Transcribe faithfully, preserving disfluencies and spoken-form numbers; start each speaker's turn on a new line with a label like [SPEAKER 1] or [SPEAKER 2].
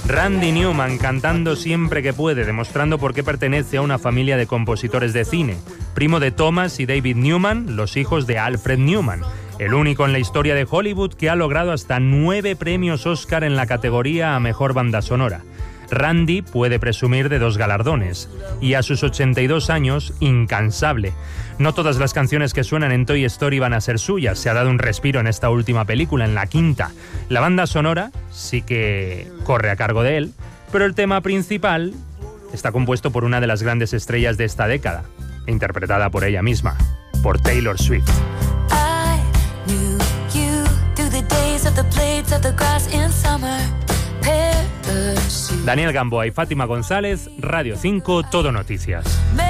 [SPEAKER 1] Randy Newman cantando siempre que puede, demostrando por qué pertenece a una familia de compositores de cine. Primo de Thomas y David Newman, los hijos de Alfred Newman. El único en la historia de Hollywood que ha logrado hasta nueve premios Oscar en la categoría a Mejor Banda Sonora. Randy puede presumir de dos galardones y a sus ochenta y dos años, incansable. No todas las canciones que suenan en Toy Story van a ser suyas, se ha dado un respiro en esta última película, en la quinta. La banda sonora sí que corre a cargo de él, pero el tema principal está compuesto por una de las grandes estrellas de esta década, interpretada por ella misma, por Taylor Swift.
[SPEAKER 2] I knew you through the days of the blades of the grass in summer.
[SPEAKER 1] Daniel Gamboa y Fátima González, Radio cinco, Todo Noticias.